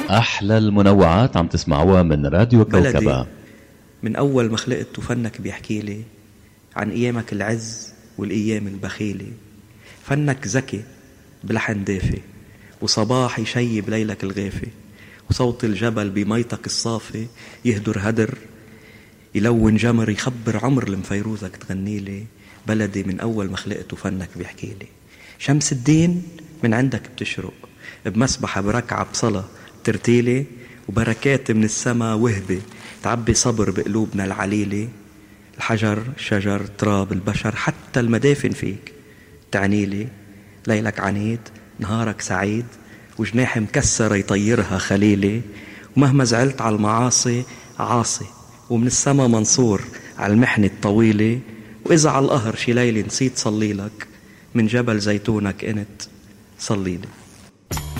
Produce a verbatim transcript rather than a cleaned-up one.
أحلى المنوعات عم تسمعوها من راديو كوكبة. من أول ما خلقت وفنك بيحكي لي عن أيامك العز والأيام البخيلة. فنك ذكي بلحن دافي، وصباح يشيب ليلك الغافي، وصوت الجبل بميتك الصافي يهدر هدر، يلون جمر، يخبر عمر لمفيروزك تغنيلي. بلدي من أول ما خلقت وفنك بيحكي لي. شمس الدين من عندك بتشرق بمسبحة بركعة بصلاة ترتيلي، وبركات من السما وهبة تعبي صبر بقلوبنا العليلة. الحجر، الشجر، تراب، البشر، حتى المدافن فيك تعنيلي. ليلك عنيد، نهارك سعيد، وجناح مكسرة يطيرها خليلي. ومهما زعلت على المعاصي عاصي، ومن السما منصور على المحنة الطويلة. وإذا على القهر شي ليلة نسيت صليلك، من جبل زيتونك انت صليلي.